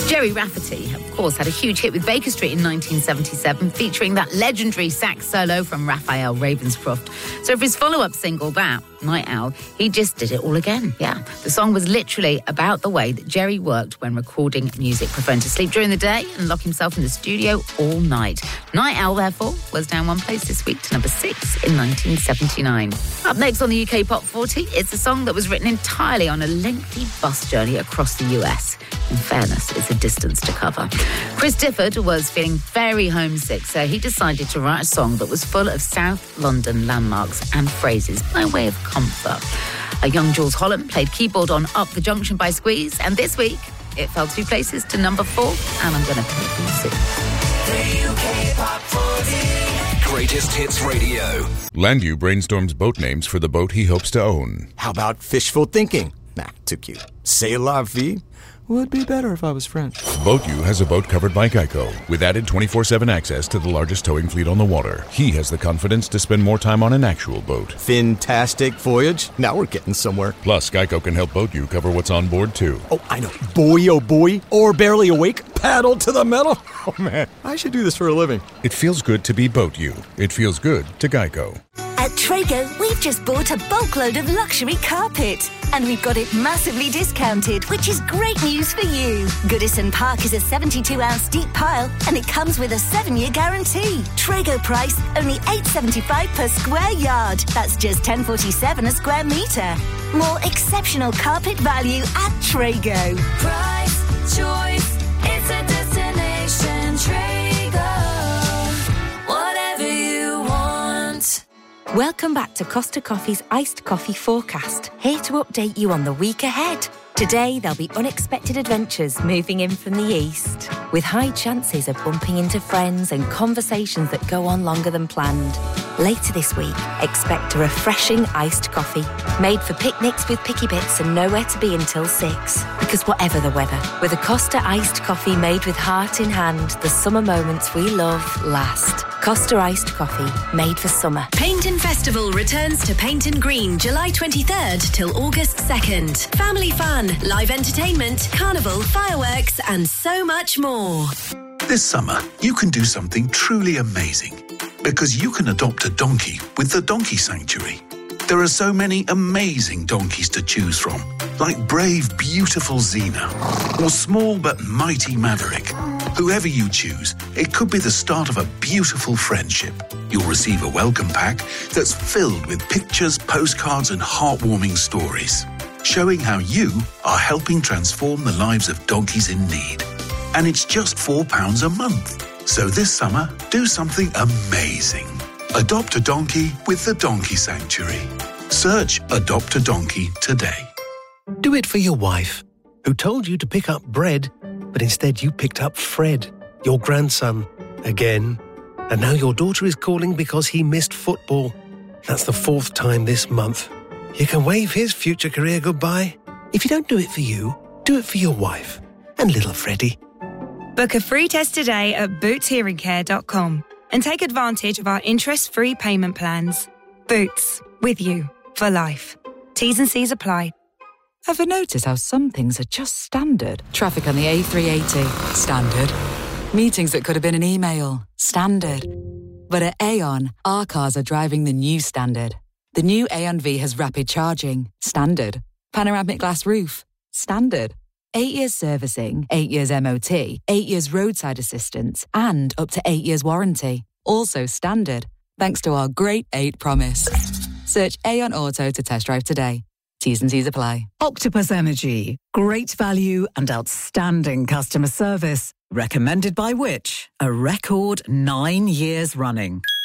Gerry Rafferty, of course, had a huge hit with Baker Street in 1977, featuring that legendary sax solo from Raphael Ravenscroft. So for his follow-up single, that, Night Owl, he just did it all again. Yeah, the song was literally about the way that Gerry worked when recording music, preferring to sleep during the day and lock himself in the studio all night. Night Owl, therefore, was down one place this week to number 6 in 1979. Up next on the UK Pop 40, it's a song that was written entirely on a lengthy bus journey across the US. In fairness, it's a distance to cover. Chris Difford was feeling very homesick, so he decided to write a song that was full of South London landmarks and phrases by way of comfort. A young Jules Holland played keyboard on Up the Junction by Squeeze, and this week it fell 2 places to number 4, and I'm going to play it soon. The UK Pop 40. Greatest Hits Radio. Landu brainstorms boat names for the boat he hopes to own. How about fishful thinking? Nah, too cute. C'est la vie. Would be better if I was French. BoatU has a boat covered by Geico, with added 24/7 access to the largest towing fleet on the water. He has the confidence to spend more time on an actual boat. Fantastic voyage. Now we're getting somewhere. Plus, Geico can help BoatU cover what's on board, too. Oh, I know. Boy, oh boy. Or barely awake. Paddle to the metal. Oh, man. I should do this for a living. It feels good to be BoatU. It feels good to Geico. At Trago, we've just bought a bulk load of luxury carpet. And we've got it massively discounted, which is great news for you. Goodison Park is a 72-ounce deep pile, and it comes with a 7-year guarantee. Trago price, only $8.75 per square yard. That's just $10.47 a square metre. More exceptional carpet value at Trago. Price, choice, it's a destination. Trago, whatever you want. Welcome back to Costa Coffee's Iced Coffee Forecast, here to update you on the week ahead. Today, there'll be unexpected adventures moving in from the east, with high chances of bumping into friends and conversations that go on longer than planned. Later this week, expect a refreshing iced coffee, made for picnics with picky bits and nowhere to be until 6. Because whatever the weather, with a Costa iced coffee made with heart in hand, the summer moments we love last. Costa iced coffee, made for summer. Paintin' Festival returns to Paintin' Green July 23rd till August 2nd. Family fun, live entertainment, carnival, fireworks and so much more. This summer, you can do something truly amazing because you can adopt a donkey with the Donkey Sanctuary. There are so many amazing donkeys to choose from, like brave, beautiful Xena or small but mighty Maverick. Whoever you choose, it could be the start of a beautiful friendship. You'll receive a welcome pack that's filled with pictures, postcards and heartwarming stories, showing how you are helping transform the lives of donkeys in need. And it's just £4 a month. So this summer, do something amazing. Adopt a donkey with the Donkey Sanctuary. Search Adopt a Donkey today. Do it for your wife, who told you to pick up bread, but instead you picked up Fred, your grandson, again. And now your daughter is calling because he missed football. That's the 4th time this month. You can wave his future career goodbye. If you don't do it for you, do it for your wife and little Freddie. Book a free test today at bootshearingcare.com and take advantage of our interest-free payment plans. Boots, with you for life. T's and C's apply. Ever notice how some things are just standard? Traffic on the A380, standard. Meetings that could have been an email, standard. But at Aon, our cars are driving the new standard. The new Aon V has rapid charging, standard. Panoramic glass roof, standard. 8 years servicing, 8 years MOT, 8 years roadside assistance, and up to 8 years warranty. Also standard, thanks to our Great 8 promise. Search Aon Auto to test drive today. T's and C's apply. Octopus Energy. Great value and outstanding customer service. Recommended by Which? A record 9 years running.